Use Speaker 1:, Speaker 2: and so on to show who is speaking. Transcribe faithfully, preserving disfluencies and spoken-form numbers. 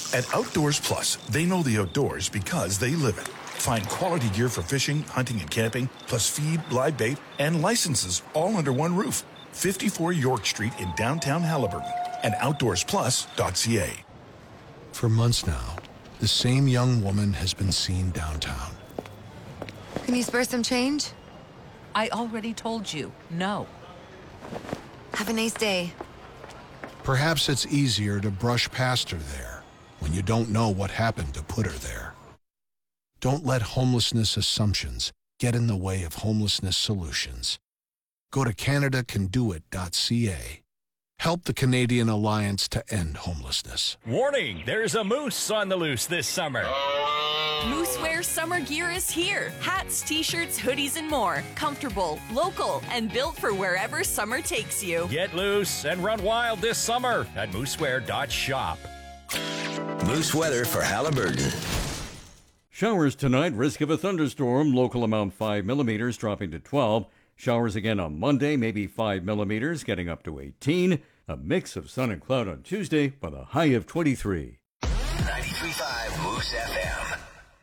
Speaker 1: At Outdoors Plus, they know the outdoors because they live it. Find quality gear for fishing, hunting, and camping, plus feed, live bait, and licenses all under one roof. fifty-four York Street in downtown Haliburton and outdoors plus dot c a.
Speaker 2: For months now, the same young woman has been seen downtown.
Speaker 3: Can you spare some change?
Speaker 4: I already told you, no.
Speaker 3: Have a nice day.
Speaker 2: Perhaps it's easier to brush past her there when you don't know what happened to put her there. Don't let homelessness assumptions get in the way of homelessness solutions. Go to canada can do it dot c a. Help the Canadian Alliance to End Homelessness.
Speaker 5: Warning, there's a moose on the loose this summer.
Speaker 6: Moosewear summer gear is here. Hats, t-shirts, hoodies, and more. Comfortable, local, and built for wherever summer takes you.
Speaker 5: Get loose and run wild this summer at moosewear dot shop.
Speaker 7: Moose weather for Haliburton.
Speaker 8: Showers tonight, risk of a thunderstorm, local amount five millimeters, dropping to twelve. Showers again on Monday, maybe five millimeters, getting up to eighteen. A mix of sun and cloud on Tuesday with a high of twenty-three.
Speaker 7: ninety-three point five Moose F M.